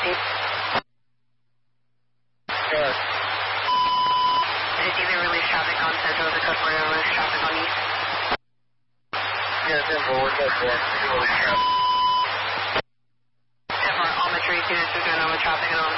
East. Yes. Did you either release traffic on Central or the code for release traffic on East? Yes, info, we're code 4. Release traffic. Alpha, all Metro East units are going over traffic and